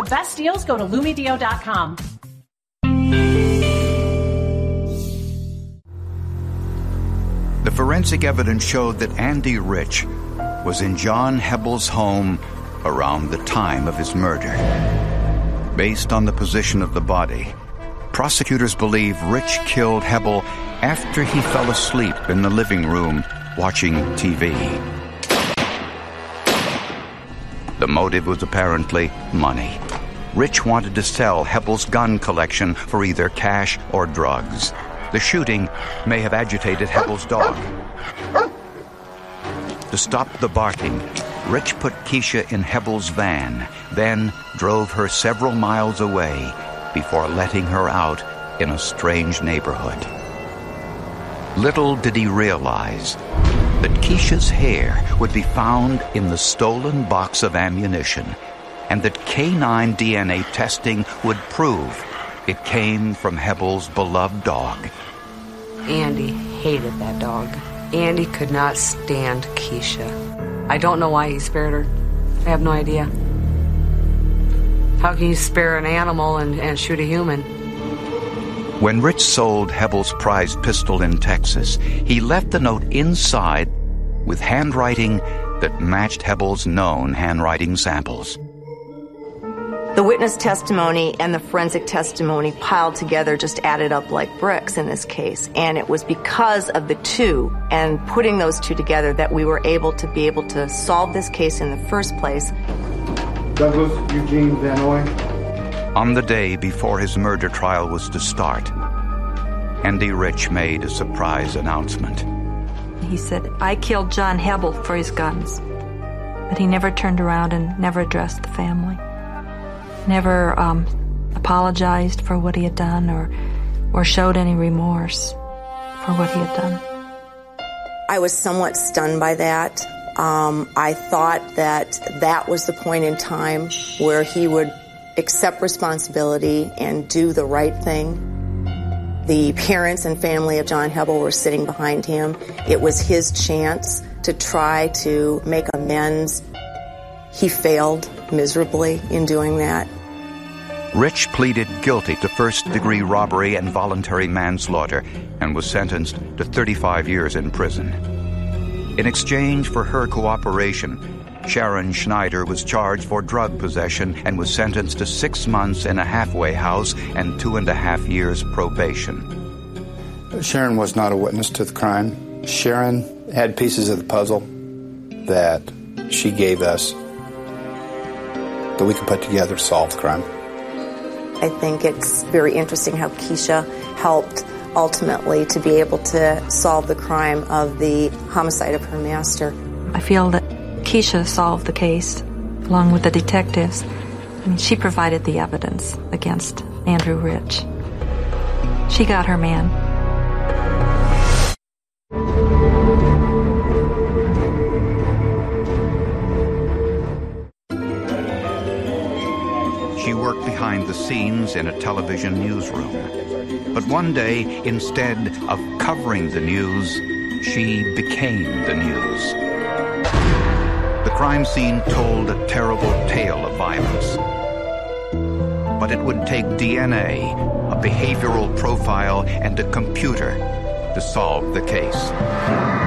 the best deals, go to LumiDeo.com. The forensic evidence showed that Andy Rich was in John Hebel's home around the time of his murder. Based on the position of the body, prosecutors believe Rich killed Hebel after he fell asleep in the living room watching TV. The motive was apparently money. Rich wanted to sell Hebel's gun collection for either cash or drugs. The shooting may have agitated Hebel's dog. To stop the barking, Rich put Keisha in Hebel's van, then drove her several miles away before letting her out in a strange neighborhood. Little did he realize that Keisha's hair would be found in the stolen box of ammunition, and that canine DNA testing would prove it came from Hebel's beloved dog. Andy hated that dog. Andy could not stand Keisha. I don't know why he spared her. I have no idea. How can you spare an animal and shoot a human? When Rich sold Hebel's prized pistol in Texas, he left the note inside with handwriting that matched Hebel's known handwriting samples. The witness testimony and the forensic testimony piled together just added up like bricks in this case. And it was because of the two and putting those two together that we were able to solve this case in the first place. Douglas Eugene Van Oy. On the day before his murder trial was to start, Andy Rich made a surprise announcement. He said, I killed John Hebel for his guns. But he never turned around and never addressed the family. Never apologized for what he had done or showed any remorse for what he had done. I was somewhat stunned by that. I thought that was the point in time where he would accept responsibility and do the right thing. The parents and family of John Hebel were sitting behind him. It was his chance to try to make amends. He failed miserably in doing that. Rich pleaded guilty to first-degree robbery and voluntary manslaughter and was sentenced to 35 years in prison. In exchange for her cooperation, Sharon Schneider was charged for drug possession and was sentenced to 6 months in a halfway house and 2.5 years probation. Sharon was not a witness to the crime. Sharon had pieces of the puzzle that she gave us that we could put together to solve the crime. I think it's very interesting how Keisha helped ultimately to be able to solve the crime of the homicide of her master. I feel that Keisha solved the case along with the detectives. I mean, she provided the evidence against Andrew Rich. She got her man. She worked behind the scenes in a television newsroom. But one day, instead of covering the news, she became the news. The crime scene told a terrible tale of violence. But it would take DNA, a behavioral profile, and a computer to solve the case.